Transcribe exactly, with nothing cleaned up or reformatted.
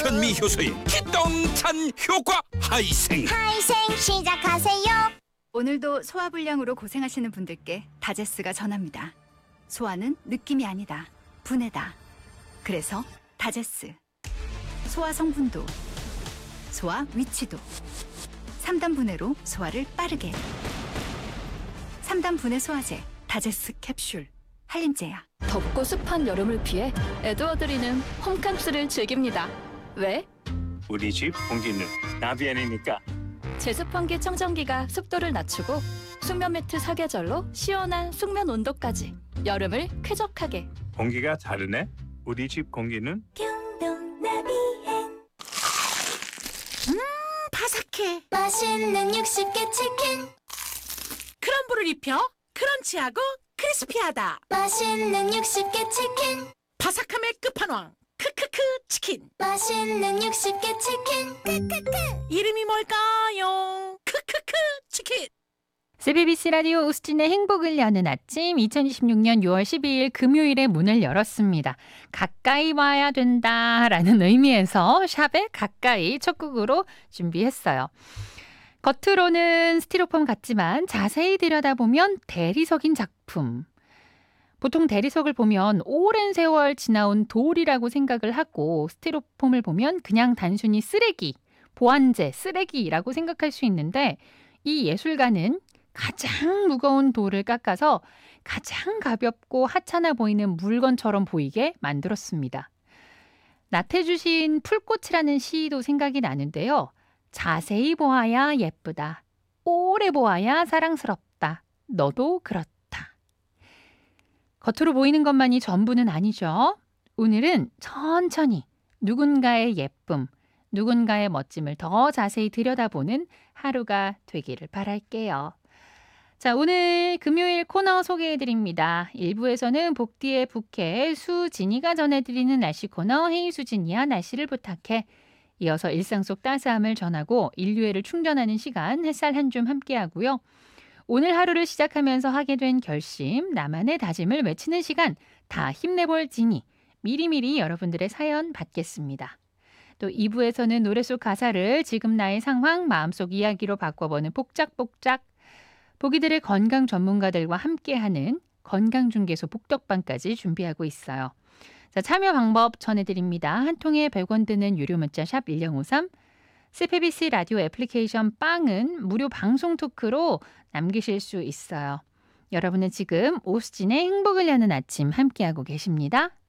현미 효소의 기똥찬 효과 하이생. 하이생 시작하세요. 오늘도 소화불량으로 고생하시는 분들께 다제스가 전합니다. 소화는 느낌이 아니다, 분해다. 그래서 다제스. 소화 성분도, 소화 위치도, 삼 단 분해로 소화를 빠르게. 삼 단 분해 소화제 다제스 캡슐. 한림제야. 덥고 습한 여름을 피해 에드워드리는 홈캠프를 즐깁니다. 왜? 우리 집 공기는 나비엔이니까. 제습 환기 청정기가 습도를 낮추고 숙면 매트 사계절로 시원한 숙면 온도까지 여름을 쾌적하게. 공기가 다르네. 우리 집 공기는 바삭해. 맛있는 육십 개 치킨. 크럼블을 입혀 크런치하고 크리스피하다. 맛있는 육십 개 치킨. 바삭함의 끝판왕 크크크 치킨. 맛있는 육십 개 치킨. 크크크. 이름이 뭘까요? 크크크 치킨. 씨비비씨 라디오 오수진의 행복을 여는 아침, 이천이십육 년 유월 십이일 금요일에 문을 열었습니다. 가까이 와야 된다라는 의미에서 샵에 가까이 첫 곡으로 준비했어요. 겉으로는 스티로폼 같지만 자세히 들여다보면 대리석인 작품. 보통 대리석을 보면 오랜 세월 지나온 돌이라고 생각을 하고 스티로폼을 보면 그냥 단순히 쓰레기, 보완제, 쓰레기라고 생각할 수 있는데 이 예술가는 가장 무거운 돌을 깎아서 가장 가볍고 하찮아 보이는 물건처럼 보이게 만들었습니다. 나태주신 풀꽃이라는 시도 생각이 나는데요. 자세히 보아야 예쁘다. 오래 보아야 사랑스럽다. 너도 그렇다. 겉으로 보이는 것만이 전부는 아니죠. 오늘은 천천히 누군가의 예쁨, 누군가의 멋짐을 더 자세히 들여다보는 하루가 되기를 바랄게요. 자, 오늘 금요일 코너 소개해드립니다. 일 부에서는 복디의 부캐 수진이가 전해드리는 날씨 코너 헤이 수진이야 날씨를 부탁해. 이어서 일상 속 따스함을 전하고 인류애를 충전하는 시간 햇살 한 줌 함께하고요. 오늘 하루를 시작하면서 하게 된 결심, 나만의 다짐을 외치는 시간 다 힘내볼 지니. 미리미리 여러분들의 사연 받겠습니다. 또 이 부에서는 노래 속 가사를 지금 나의 상황, 마음속 이야기로 바꿔보는 복작복작. 보기들의 건강 전문가들과 함께하는 건강중개소 복덕방까지 준비하고 있어요. 자, 참여 방법 전해드립니다. 한 통에 백 원 드는 유료 문자 샵 일공오삼, 씨비비씨 라디오 애플리케이션 빵은 무료 방송 토크로 남기실 수 있어요. 여러분은 지금 오수진의 행복을 여는 아침 함께하고 계십니다.